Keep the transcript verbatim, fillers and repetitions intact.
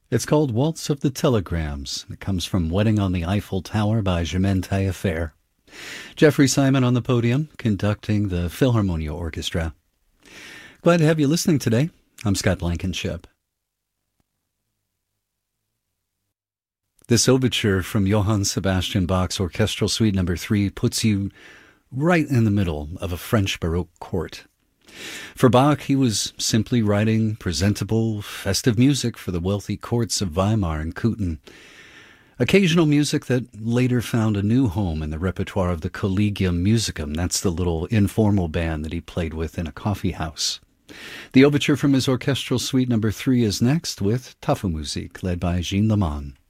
It's called Waltz of the Telegrams. It comes from Wedding on the Eiffel Tower by Germaine Taillefer. Jeffrey Simon on the podium, conducting the Philharmonia Orchestra. Glad to have you listening today. I'm Scott Blankenship. This overture from Johann Sebastian Bach's Orchestral Suite Number three puts you right in the middle of a French Baroque court. For Bach, he was simply writing presentable, festive music for the wealthy courts of Weimar and Cöthen. Occasional music that later found a new home in the repertoire of the Collegium Musicum. That's the little informal band that he played with in a coffee house. The overture from his Orchestral Suite Number three is next with Tafelmusik, led by Jean Leman.